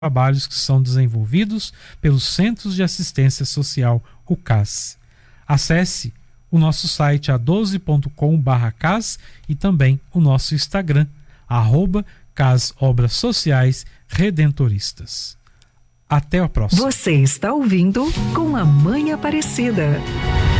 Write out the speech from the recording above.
trabalhos que são desenvolvidos pelos Centros de Assistência Social, o CAS. Acesse o nosso site a12.com/CAS e também o nosso Instagram, @CAS Obras Sociais Redentoristas. Até a próxima. Você está ouvindo Com a Mãe Aparecida.